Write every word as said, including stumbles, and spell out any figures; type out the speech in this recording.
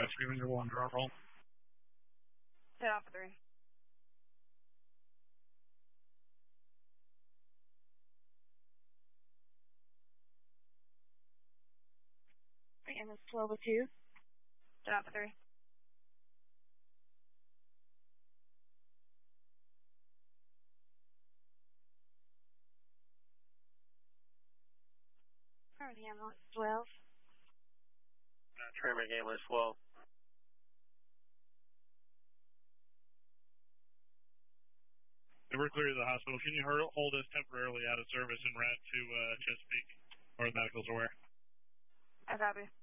rescue in your one drop roll. ten off three. And it's twelve oh two. ten off three. Current ambulance twelve. Uh, Trimmer ambulance twelve. If we're clear to the hospital, can you hold us temporarily out of service and route to uh, Chesapeake or the medical's aware? I copy.